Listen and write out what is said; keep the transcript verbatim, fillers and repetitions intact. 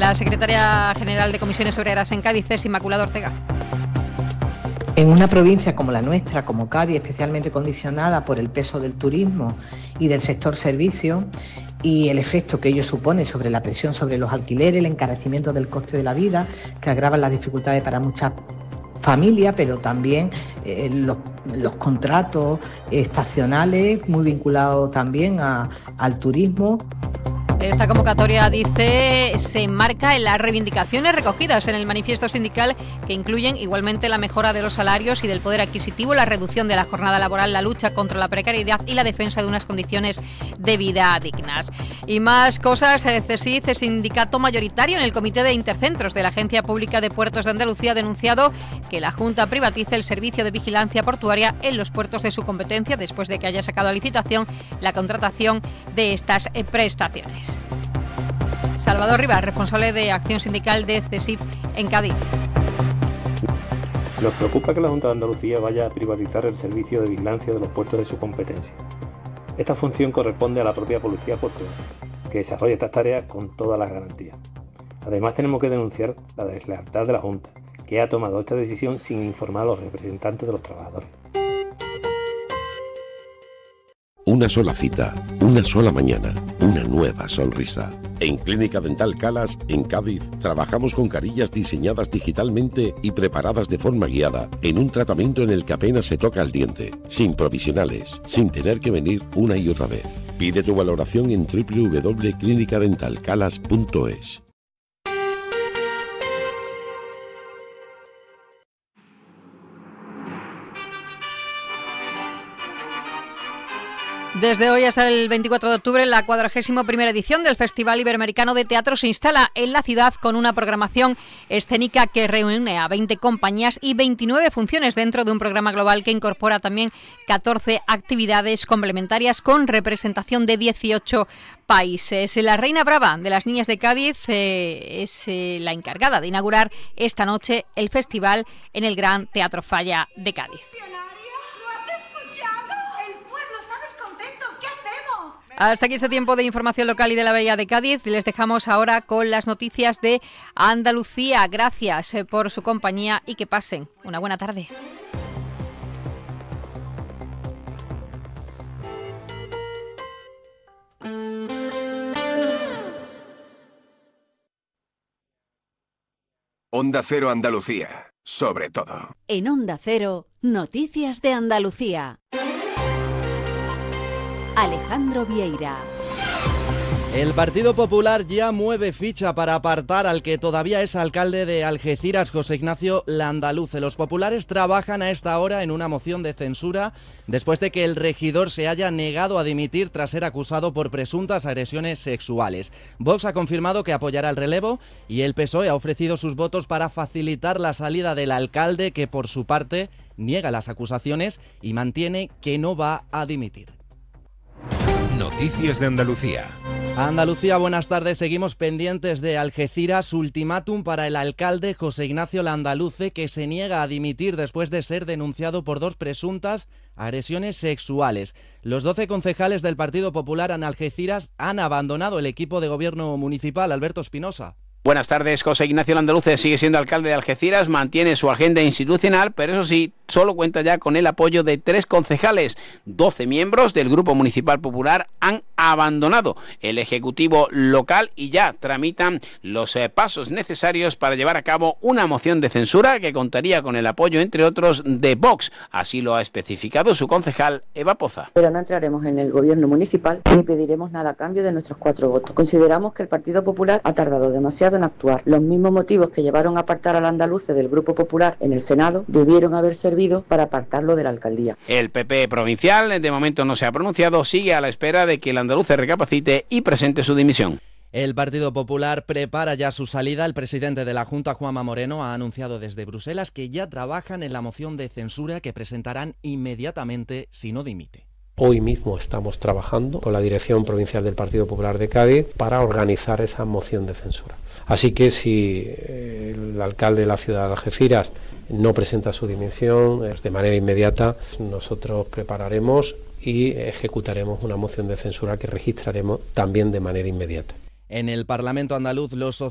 La secretaria general de Comisiones Obreras en Cádiz es Inmaculada Ortega. En una provincia como la nuestra, como Cádiz, especialmente condicionada por el peso del turismo y del sector servicio y el efecto que ello supone sobre la presión sobre los alquileres, el encarecimiento del coste de la vida, que agravan las dificultades para muchas familias, pero también eh, los, los contratos estacionales, muy vinculados también a, al turismo. Esta convocatoria, dice, se enmarca en las reivindicaciones recogidas en el manifiesto sindical, que incluyen igualmente la mejora de los salarios y del poder adquisitivo, la reducción de la jornada laboral, la lucha contra la precariedad y la defensa de unas condiciones de vida dignas. Y más cosas, el CESID, el sindicato mayoritario en el Comité de Intercentros de la Agencia Pública de Puertos de Andalucía, ha denunciado que la Junta privatice el servicio de vigilancia portuaria en los puertos de su competencia, después de que haya sacado a licitación la contratación de estas prestaciones. Salvador Rivas, responsable de Acción Sindical de CESIF en Cádiz. Nos preocupa que la Junta de Andalucía vaya a privatizar el servicio de vigilancia de los puertos de su competencia. Esta función corresponde a la propia Policía Portuaria, que desarrolla estas tareas con todas las garantías. Además, tenemos que denunciar la deslealtad de la Junta, que ha tomado esta decisión sin informar a los representantes de los trabajadores. Una sola cita, una sola mañana, una nueva sonrisa. En Clínica Dental Calas, en Cádiz, trabajamos con carillas diseñadas digitalmente y preparadas de forma guiada, en un tratamiento en el que apenas se toca el diente, sin provisionales, sin tener que venir una y otra vez. Pide tu valoración en doble u doble u doble u punto clínica dental calas punto es. Desde hoy hasta el veinticuatro de octubre, la cuadragésima primera edición del Festival Iberoamericano de Teatro se instala en la ciudad con una programación escénica que reúne a veinte compañías y veintinueve funciones dentro de un programa global que incorpora también catorce actividades complementarias con representación de dieciocho países. La Reina Brava de las Niñas de Cádiz eh, es eh, la encargada de inaugurar esta noche el festival en el Gran Teatro Falla de Cádiz. Hasta aquí este tiempo de información local y de la Bahía de Cádiz. Les dejamos ahora con las noticias de Andalucía. Gracias por su compañía y que pasen una buena tarde. Onda Cero Andalucía, sobre todo. En Onda Cero, noticias de Andalucía. Alejandro Vieira. El Partido Popular ya mueve ficha para apartar al que todavía es alcalde de Algeciras, José Ignacio Landaluce. Los populares trabajan a esta hora en una moción de censura después de que el regidor se haya negado a dimitir tras ser acusado por presuntas agresiones sexuales. Vox ha confirmado que apoyará el relevo y el P S O E ha ofrecido sus votos para facilitar la salida del alcalde, que por su parte niega las acusaciones y mantiene que no va a dimitir. Noticias de Andalucía. Andalucía, buenas tardes. Seguimos pendientes de Algeciras. Ultimátum para el alcalde José Ignacio Landaluce, que se niega a dimitir después de ser denunciado por dos presuntas agresiones sexuales. Los doce concejales del Partido Popular en Algeciras han abandonado el equipo de gobierno municipal. Alberto Espinosa. Buenas tardes. José Ignacio Landaluce sigue siendo alcalde de Algeciras, mantiene su agenda institucional, pero eso sí, solo cuenta ya con el apoyo de tres concejales. doce miembros del Grupo Municipal Popular han abandonado el Ejecutivo local y ya tramitan los eh, pasos necesarios para llevar a cabo una moción de censura que contaría con el apoyo, entre otros, de Vox. Así lo ha especificado su concejal Eva Poza. Pero no entraremos en el gobierno municipal ni pediremos nada a cambio de nuestros cuatro votos. Consideramos que el Partido Popular ha tardado demasiado en actuar. Los mismos motivos que llevaron a apartar al andaluce del Grupo Popular en el Senado debieron haber servido para apartarlo de la alcaldía. El P P provincial de momento no se ha pronunciado, sigue a la espera de que el andaluce recapacite y presente su dimisión. El Partido Popular prepara ya su salida. El presidente de la Junta, Juanma Moreno, ha anunciado desde Bruselas que ya trabajan en la moción de censura que presentarán inmediatamente si no dimite. Hoy mismo estamos trabajando con la Dirección Provincial del Partido Popular de Cádiz para organizar esa moción de censura. Así que si el alcalde de la ciudad de Algeciras no presenta su dimisión de manera inmediata, nosotros prepararemos y ejecutaremos una moción de censura que registraremos también de manera inmediata. En el Parlamento andaluz, los